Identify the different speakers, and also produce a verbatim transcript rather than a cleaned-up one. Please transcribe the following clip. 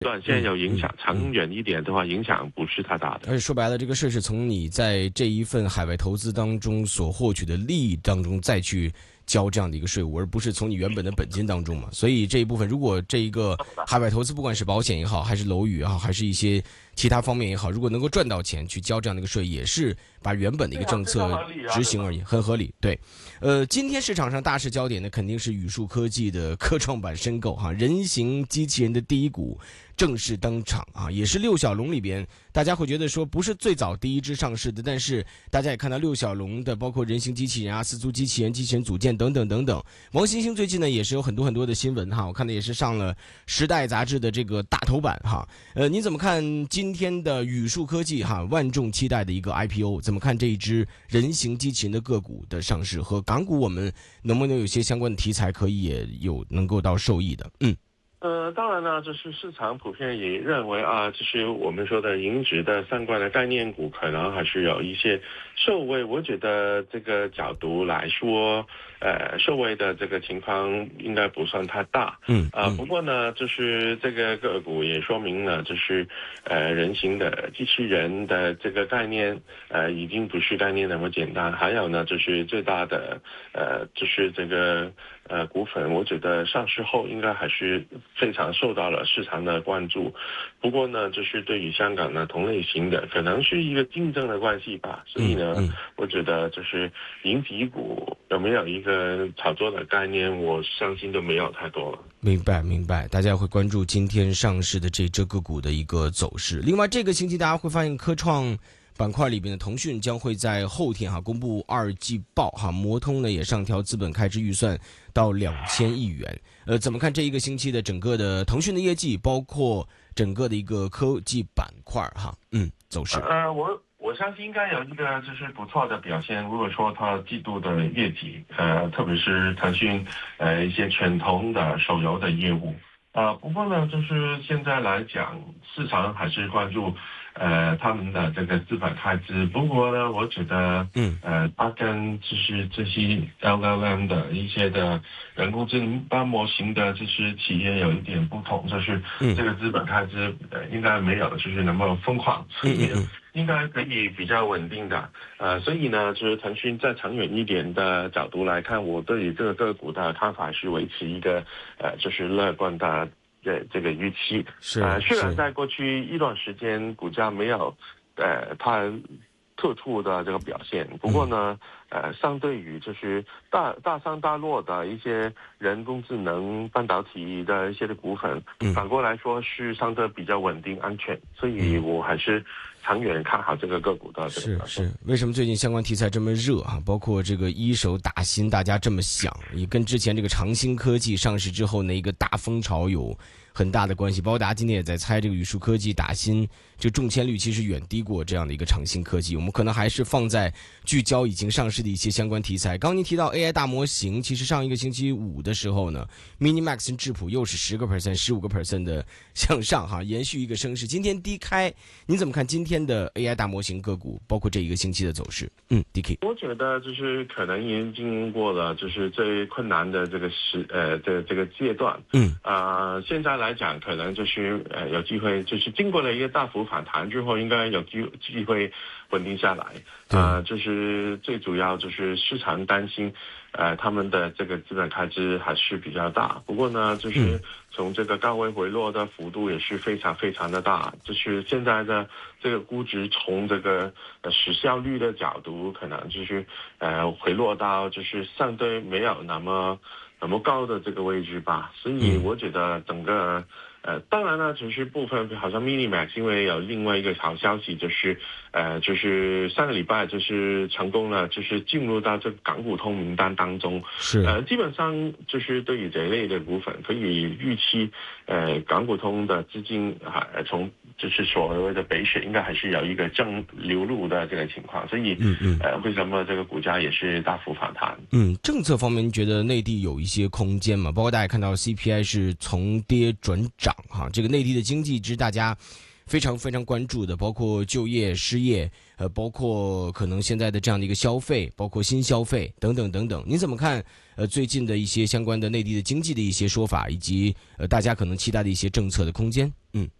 Speaker 1: 短线有影响，长远一点的话，影响不是太大的。
Speaker 2: 而且说白了，这个税是从你在这一份海外投资当中所获取的利益当中再去交这样的一个税务，而不是从你原本的本金当中嘛。所以这一部分，如果这一个海外投资，不管是保险也好，还是楼宇也好，还是一些其他方面也好，如果能够赚到钱去交这样的一个税，也是把原本的一个政策执行而已，很合理。对，呃，今天市场上大势焦点呢，肯定是宇树科技的科创板申购哈，人形机器人的第一股正式登场啊，也是六小龙里边，大家会觉得说不是最早第一只上市的，但是大家也看到六小龙的，包括人形机器人啊、四足机器人、机器人组件等等等等。王星星最近呢也是有很多很多的新闻哈，我看的也是上了《时代》杂志的这个大头版哈。呃，你怎么看今天的宇树科技哈万众期待的一个 I P O？ 怎么看这一只人形机器人的个股的上市和港股，我们能不能有些相关的题材可以也有能够到受益的？嗯。
Speaker 1: 呃，当然呢，就是市场普遍也认为啊，就是我们说的银质的相关的概念股，可能还是有一些受惠。我觉得这个角度来说，呃，受惠的这个情况应该不算太大。
Speaker 2: 嗯
Speaker 1: 啊、呃，不过呢，就是这个个股也说明了，就是呃，人形的机器人的这个概念，呃，已经不是概念那么简单。还有呢，就是最大的呃，就是这个呃股份，我觉得上市后应该还是非常受到了市场的关注。不过呢，就是对于香港呢同类型的，可能是一个竞争的关系吧。所以呢，
Speaker 2: 嗯嗯、
Speaker 1: 我觉得就是银体股有没有一个炒作的概念，我相信都没有太多了。
Speaker 2: 明白明白，大家会关注今天上市的这只个股的一个走势。另外，这个星期大家会发现科创板块里边的腾讯将会在后天哈公布二季报哈，摩通呢也上调资本开支预算到两千亿元。呃，怎么看这一个星期的整个的腾讯的业绩，包括整个的一个科技板块哈，嗯，走势？
Speaker 1: 呃，我我相信应该有一个就是不错的表现。如果说它季度的业绩，呃，特别是腾讯呃一些传统的手游的业务。呃，不过呢，就是现在来讲，市场还是关注，呃，他们的这个资本开支。不过呢，我觉得，
Speaker 2: 嗯，
Speaker 1: 呃，它跟就是这些 L L M 的一些的人工智能大模型的就是企业有一点不同，就是这个资本开支，呃，应该没有就是那么疯狂，所以应该可以比较稳定的。呃，所以呢，就是腾讯在长远一点的角度来看，我对于这个个股的看法是维持一个，呃，就是乐观的。这这个预期
Speaker 2: 是
Speaker 1: 呃，虽然在过去一段时间股价没有呃太特殊的这个表现，不过呢，嗯、呃，相对于就是大大上大落的一些人工智能、半导体的一些的股份，
Speaker 2: 嗯、
Speaker 1: 反过来说是相对比较稳定、安全，所以我还是长远看好这个个股的这个表现。
Speaker 2: 是是，为什么最近相关题材这么热啊？包括这个一手打新，大家这么想，也跟之前这个长兴科技上市之后那一个大风潮有很大的关系。包括大家今天也在猜，这个宇树科技打新这个中签率其实远低过这样的一个长兴科技。我们可能还是放在聚焦已经上市的一些相关题材。刚您提到 A I 大模型，其实上一个星期五的时候呢 ，Minimax 跟智谱又是十个 percent、十五个 percent 的向上哈，延续一个升势。今天低开，您怎么看今天的 A I 大模型个股，包括这一个星期的走势？嗯 ，D K，
Speaker 1: 我觉得就是可能已经经过了就是最困难的这个时呃这这个阶段，
Speaker 2: 嗯
Speaker 1: 啊、呃，现在来讲可能就是呃有机会，就是经过了一个大幅反弹之后，应该有机机会稳定下来。啊、呃，就是最主要就是市场担心，呃，他们的这个资本开支还是比较大。不过呢，就是从这个高位回落的幅度也是非常非常的大。就是现在的这个估值从这个呃市效率的角度，可能就是呃回落到就是相对没有那么那么高的这个位置吧。所以我觉得整个。呃，当然呢，只是部分，好像 Minimax 因为有另外一个好消息，就是呃，就是上个礼拜就是成功了，就是进入到这个港股通名单当中。
Speaker 2: 是。
Speaker 1: 呃，基本上就是对于这一类的股份，可以预期，呃，港股通的资金啊，从就是所谓的北水，应该还是有一个正流入的这个情况。所以，
Speaker 2: 嗯嗯，
Speaker 1: 呃，为什么这个股价也是大幅反弹？
Speaker 2: 嗯，政策方面，您觉得内地有一些空间吗？包括大家看到 C P I 是从跌转涨哈，这个内地的经济之大家非常非常关注的，包括就业、失业，呃，包括可能现在的这样的一个消费，包括新消费等等等等。您怎么看？呃，最近的一些相关的内地的经济的一些说法，以及呃大家可能期待的一些政策的空间？嗯。